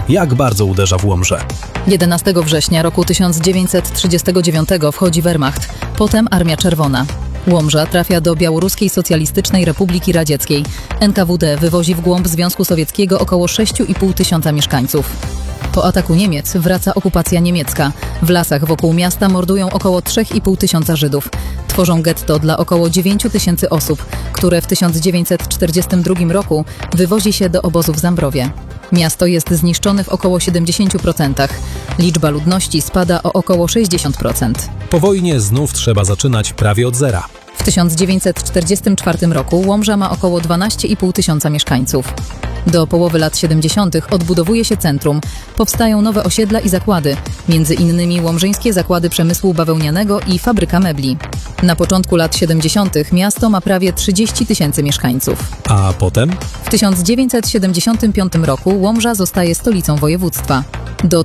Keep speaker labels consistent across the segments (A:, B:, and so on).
A: Jak bardzo uderza w Łomżę?
B: 11 września roku 1939 wchodzi Wehrmacht, potem Armia Czerwona. Łomża trafia do Białoruskiej Socjalistycznej Republiki Radzieckiej. NKWD wywozi w głąb Związku Sowieckiego około 6,5 tysiąca mieszkańców. Po ataku Niemiec wraca okupacja niemiecka. W lasach wokół miasta mordują około 3,5 tysiąca Żydów. Tworzą getto dla około 9 tysięcy osób, które w 1942 roku wywozi się do obozu w Zambrowie. Miasto jest zniszczone w około 70%. Liczba ludności spada o około 60%.
A: Po wojnie znów trzeba zaczynać prawie od zera.
B: W 1944 roku Łomża ma około 12,5 tysiąca mieszkańców. Do połowy lat 70. odbudowuje się centrum. Powstają nowe osiedla i zakłady, między innymi Łomżyńskie Zakłady Przemysłu Bawełnianego i Fabryka Mebli. Na początku lat 70. miasto ma prawie 30 tysięcy mieszkańców.
A: A potem?
B: W 1975 roku Łomża zostaje stolicą województwa. Do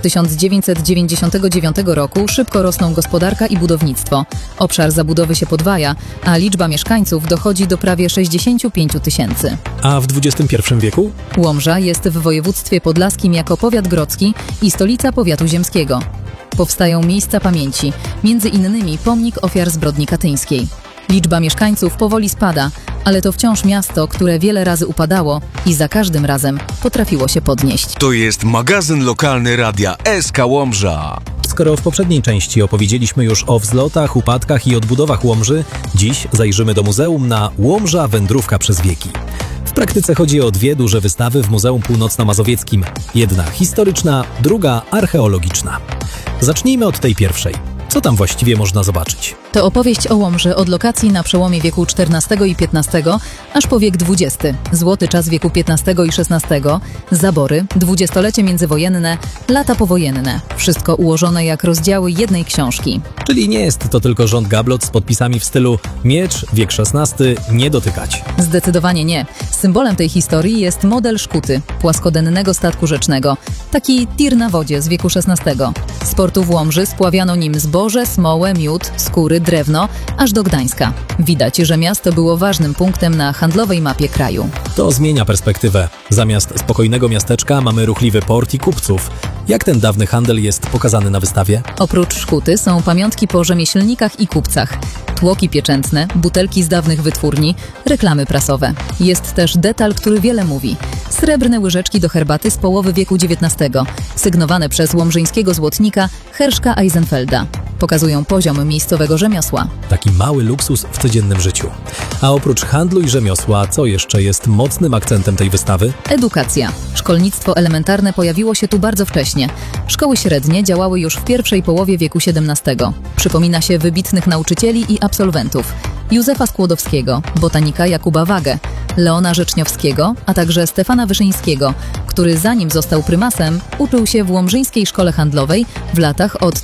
B: 1999 roku szybko rosną gospodarka i budownictwo. Obszar zabudowy się podwaja, a liczba mieszkańców dochodzi do prawie 65 tysięcy.
A: A w XXI wieku?
B: Łomża jest w województwie podlaskim jako powiat grodzki i stolica powiatu ziemskiego. Powstają miejsca pamięci, między innymi pomnik ofiar zbrodni katyńskiej. Liczba mieszkańców powoli spada, ale to wciąż miasto, które wiele razy upadało i za każdym razem potrafiło się podnieść.
C: To jest magazyn lokalny Radia SK Łomża.
A: Skoro w poprzedniej części opowiedzieliśmy już o wzlotach, upadkach i odbudowach Łomży, dziś zajrzymy do muzeum na Łomża wędrówka przez wieki. W praktyce chodzi o dwie duże wystawy w Muzeum Północno-Mazowieckim. Jedna historyczna, druga archeologiczna. Zacznijmy od tej pierwszej. Co tam właściwie można zobaczyć?
B: To opowieść o Łomży od lokacji na przełomie wieku XIV i XV, aż po wiek XX, złoty czas wieku XV i XVI, zabory, dwudziestolecie międzywojenne, lata powojenne. Wszystko ułożone jak rozdziały jednej książki.
A: Czyli nie jest to tylko rząd gablot z podpisami w stylu miecz, wiek XVI, nie dotykać.
B: Zdecydowanie nie. Symbolem tej historii jest model szkuty, płaskodennego statku rzecznego. Taki tir na wodzie z wieku XVI. Z portu w Łomży spławiano nim zboże, smołę, miód, skóry, drewno, aż do Gdańska. Widać, że miasto było ważnym punktem na handlowej mapie kraju.
A: To zmienia perspektywę. Zamiast spokojnego miasteczka mamy ruchliwy port i kupców. Jak ten dawny handel jest pokazany na wystawie?
B: Oprócz szkuty są pamiątki po rzemieślnikach i kupcach, tłoki pieczętne, butelki z dawnych wytwórni, reklamy prasowe. Jest też detal, który wiele mówi. Srebrne łyżeczki do herbaty z połowy wieku XIX, sygnowane przez łomżyńskiego złotnika Herszka Eisenfelda. Pokazują poziom miejscowego rzemiosła.
A: Taki mały luksus w codziennym życiu. A oprócz handlu i rzemiosła, co jeszcze jest mocnym akcentem tej wystawy?
B: Edukacja. Szkolnictwo elementarne pojawiło się tu bardzo wcześnie. Szkoły średnie działały już w pierwszej połowie wieku XVII. Przypomina się wybitnych nauczycieli i absolwentów. Józefa Skłodowskiego, botanika Jakuba Wagę, Leona Rzeczniowskiego, a także Stefana Wyszyńskiego, który zanim został prymasem, uczył się w Łomżyńskiej Szkole Handlowej w latach od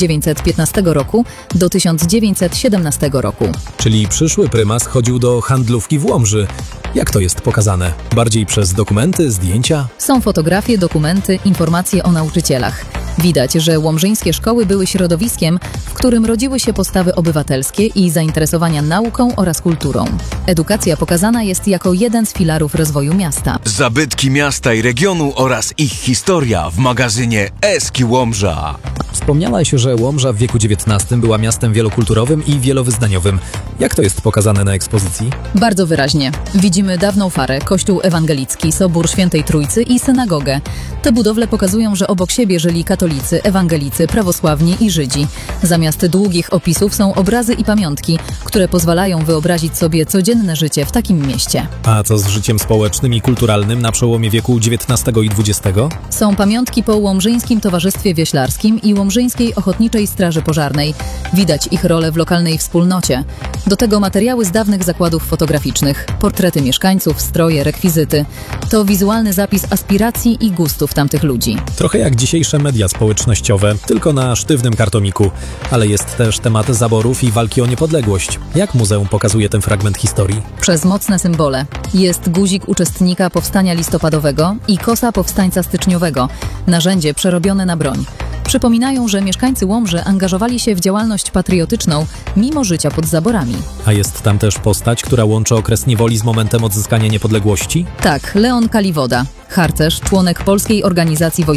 B: 1915 roku do 1917 roku.
A: Czyli przyszły prymas chodził do handlówki w Łomży. Jak to jest pokazane? Bardziej przez dokumenty, zdjęcia?
B: Są fotografie, dokumenty, informacje o nauczycielach. Widać, że łomżyńskie szkoły były środowiskiem, w którym rodziły się postawy obywatelskie i zainteresowania nauką oraz kulturą. Edukacja pokazana jest jako jeden z filarów rozwoju miasta.
C: Zabytki miasta i regionu oraz ich historia w magazynie SK Łomża.
A: Wspomniałaś, że Łomża w wieku XIX była miastem wielokulturowym i wielowyznaniowym. Jak to jest pokazane na ekspozycji?
B: Bardzo wyraźnie. Widzimy dawną farę, kościół ewangelicki, sobór Świętej Trójcy i synagogę. Te budowle pokazują, że obok siebie żyli katolicy, ewangelicy, prawosławni i Żydzi. Zamiast długich opisów są obrazy i pamiątki, które pozwalają wyobrazić sobie codzienne życie w takim mieście.
A: A co z życiem społecznym i kulturalnym na przełomie wieku XIX i XX?
B: Są pamiątki po Łomżyńskim Towarzystwie Wioślarskim i Łomżyńskiej Ochotniczej Straży Pożarnej. Widać ich rolę w lokalnej wspólnocie. Do tego materiały z dawnych zakładów fotograficznych, portrety mieszkańców, stroje, rekwizyty. To wizualny zapis aspiracji i gustów tamtych ludzi.
A: Trochę jak dzisiejsze media społecznościowe, tylko na sztywnym kartoniku. Ale jest też temat zaborów i walki o niepodległość. Jak muzeum pokazuje ten fragment historii?
B: Przez mocne symbole. Jest guzik uczestnika powstania listopadowego i kosa powstańca styczniowego. Narzędzie przerobione na broń. Przypominają, że mieszkańcy Łomży angażowali się w działalność patriotyczną mimo życia pod zaborami.
A: A jest tam też postać, która łączy okres niewoli z momentem odzyskania niepodległości?
B: Tak, Leon Kaliwoda, harcerz, członek Polskiej Organizacji Wojskowej.